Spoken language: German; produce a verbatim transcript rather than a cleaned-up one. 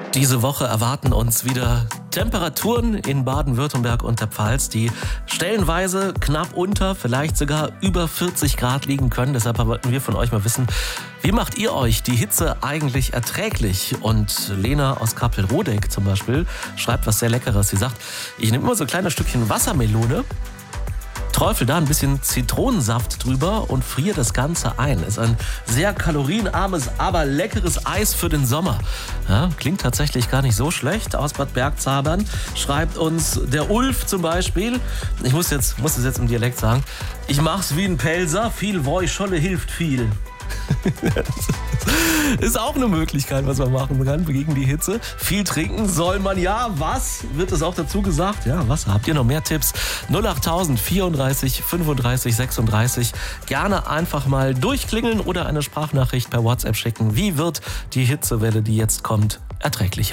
Diese Woche erwarten uns wieder Temperaturen in Baden-Württemberg und der Pfalz, die stellenweise knapp unter, vielleicht sogar über vierzig Grad liegen können. Deshalb wollten wir von euch mal wissen, wie macht ihr euch die Hitze eigentlich erträglich? Und Lena aus Kappelrodeck zum Beispiel schreibt was sehr Leckeres. Sie sagt, ich nehme immer so ein kleines Stückchen Wassermelone, träufel da ein bisschen Zitronensaft drüber und friere das Ganze ein. Ist ein sehr kalorienarmes, aber leckeres Eis für den Sommer. Ja, klingt tatsächlich gar nicht so schlecht. Aus Bad Bergzabern schreibt uns der Ulf zum Beispiel. Ich muss jetzt, muss es jetzt im Dialekt sagen. Ich mach's wie ein Pelzer, viel Woischolle hilft viel. Das ist auch eine Möglichkeit, was man machen kann gegen die Hitze. Viel trinken soll man ja. Was wird es auch dazu gesagt? Ja, Wasser. Habt ihr noch mehr Tipps? null achttausend vierunddreißig fünfunddreißig sechsunddreißig. Gerne einfach mal durchklingeln oder eine Sprachnachricht per WhatsApp schicken. Wie wird die Hitzewelle, die jetzt kommt, erträglicher?